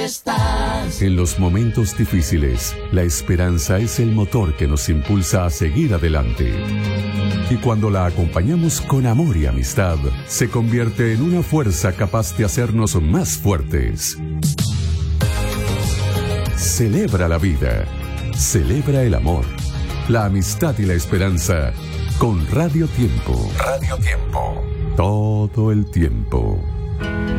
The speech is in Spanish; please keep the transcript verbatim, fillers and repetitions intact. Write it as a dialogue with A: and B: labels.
A: estás.
B: En los momentos difíciles, la esperanza es el motor que nos impulsa a seguir adelante. Y cuando la acompañamos con amor y amistad, se convierte en una fuerza capaz de hacernos más fuertes. Celebra la vida. Celebra el amor, la amistad y la esperanza con Radio Tiempo. Radio Tiempo. Todo el tiempo.